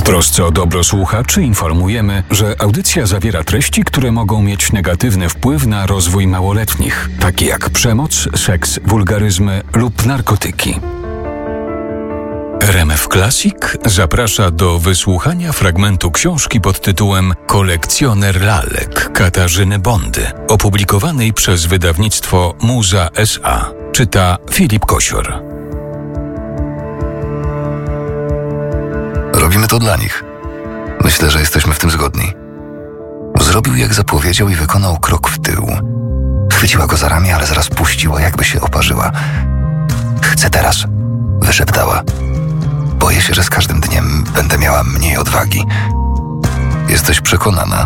trosce o dobro słuchaczy informujemy, że audycja zawiera treści, które mogą mieć negatywny wpływ na rozwój małoletnich, takie jak przemoc, seks, wulgaryzmy lub narkotyki. RMF Classic zaprasza do wysłuchania fragmentu książki pod tytułem Kolekcjoner lalek Katarzyny Bondy, opublikowanej przez wydawnictwo Muza S.A. Czyta Filip Kosior. Robimy to dla nich. Myślę, że jesteśmy w tym zgodni. Zrobił jak zapowiedział i wykonał krok w tył. Chwyciła go za ramię, ale zaraz puściła, jakby się oparzyła. Chcę teraz, wyszeptała. Boję się, że z każdym dniem będę miała mniej odwagi. Jesteś przekonana?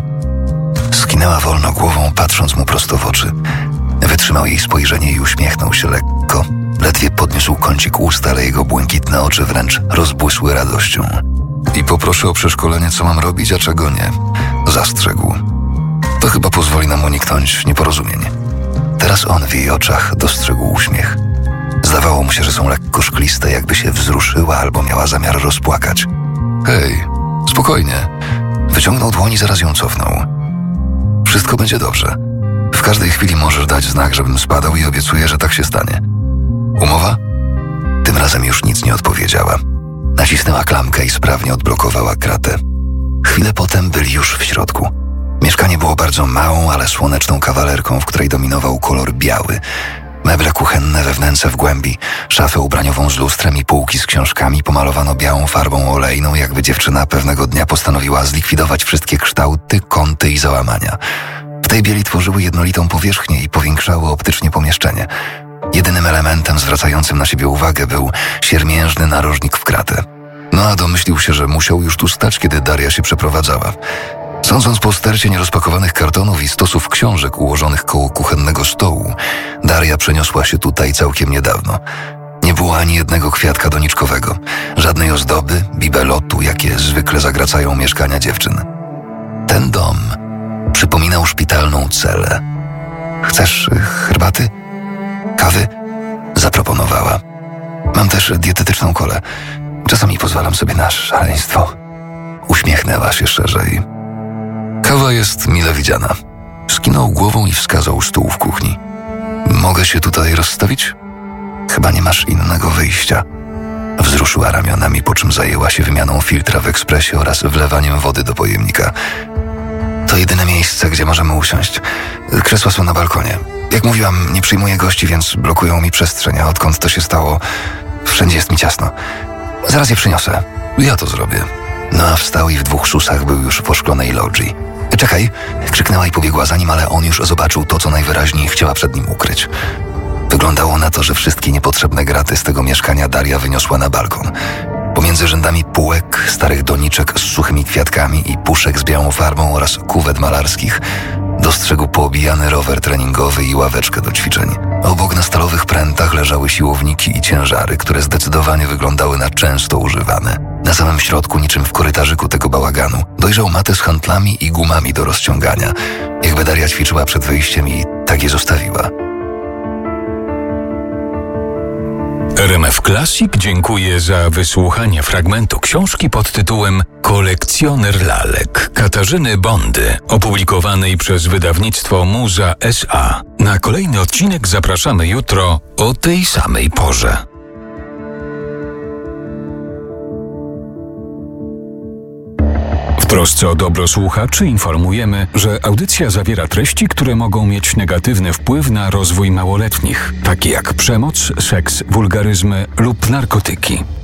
Skinęła wolno głową, patrząc mu prosto w oczy. Wytrzymał jej spojrzenie i uśmiechnął się lekko. Ledwie podniósł kącik ust, ale jego błękitne oczy wręcz rozbłysły radością. I poproszę o przeszkolenie, co mam robić, a czego nie. Zastrzegł. To chyba pozwoli nam uniknąć nieporozumień. Teraz on w jej oczach dostrzegł uśmiech. Zdawało mu się, że są lekko szkliste, jakby się wzruszyła albo miała zamiar rozpłakać. Hej, spokojnie. Wyciągnął dłoń i zaraz ją cofnął. Wszystko będzie dobrze. W każdej chwili możesz dać znak, żebym spadał i obiecuję, że tak się stanie. Umowa? Tym razem już nic nie odpowiedziała. Nacisnęła klamkę i sprawnie odblokowała kratę. Chwilę potem byli już w środku. Mieszkanie było bardzo małą, ale słoneczną kawalerką, w której dominował kolor biały. Meble kuchenne we wnęce w głębi, szafę ubraniową z lustrem i półki z książkami pomalowano białą farbą olejną, jakby dziewczyna pewnego dnia postanowiła zlikwidować wszystkie kształty, kąty i załamania. W tej bieli tworzyły jednolitą powierzchnię i powiększały optycznie pomieszczenie. Jedynym elementem zwracającym na siebie uwagę był siermiężny narożnik w kratę. No a domyślił się, że musiał już tu stać, kiedy Daria się przeprowadzała. Sądząc po stercie nierozpakowanych kartonów i stosów książek ułożonych koło kuchennego stołu, Daria przeniosła się tutaj całkiem niedawno. Nie było ani jednego kwiatka doniczkowego, żadnej ozdoby, bibelotu, jakie zwykle zagracają mieszkania dziewczyn. Ten dom przypominał szpitalną celę. Chcesz herbaty? Kawy? Zaproponowała. Mam też dietetyczną kolę. Czasami pozwalam sobie na szaleństwo. Uśmiechnęła się szerzej. Kawa jest mile widziana. Skinął głową i wskazał stół w kuchni. Mogę się tutaj rozstawić? Chyba nie masz innego wyjścia. Wzruszyła ramionami, po czym zajęła się wymianą filtra w ekspresie oraz wlewaniem wody do pojemnika. To jedyne miejsce, gdzie możemy usiąść. Krzesła są na balkonie. Jak mówiłam, nie przyjmuję gości, więc blokują mi przestrzeń, a odkąd to się stało, wszędzie jest mi ciasno. Zaraz je przyniosę. Ja to zrobię. Noa wstał i w 2 szusach był już w poszklonej logii. Czekaj, krzyknęła i pobiegła za nim, ale on już zobaczył to, co najwyraźniej chciała przed nim ukryć. Wyglądało na to, że wszystkie niepotrzebne graty z tego mieszkania Daria wyniosła na balkon. Pomiędzy rzędami półek, starych doniczek z suchymi kwiatkami i puszek z białą farbą oraz kuwet malarskich dostrzegł poobijany rower treningowy i ławeczkę do ćwiczeń. Obok na stalowych prętach leżały siłowniki i ciężary, które zdecydowanie wyglądały na często używane. Na samym środku, niczym w korytarzyku tego bałaganu, dojrzał matę z hantlami i gumami do rozciągania. Jakby Daria ćwiczyła przed wyjściem i tak je zostawiła. RMF Classic dziękuję za wysłuchanie fragmentu książki pod tytułem Kolekcjoner lalek Katarzyny Bondy, opublikowanej przez wydawnictwo Muza S.A. Na kolejny odcinek zapraszamy jutro o tej samej porze. W trosce o dobro słuchaczy informujemy, że audycja zawiera treści, które mogą mieć negatywny wpływ na rozwój małoletnich, takie jak przemoc, seks, wulgaryzmy lub narkotyki.